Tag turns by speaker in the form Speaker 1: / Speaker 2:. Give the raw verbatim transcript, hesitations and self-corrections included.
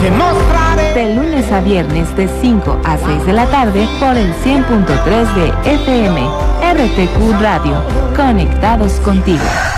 Speaker 1: te mostraré.
Speaker 2: De lunes a viernes de cinco a seis de la tarde por el cien punto tres de F M. R T Q Radio. Conectados contigo.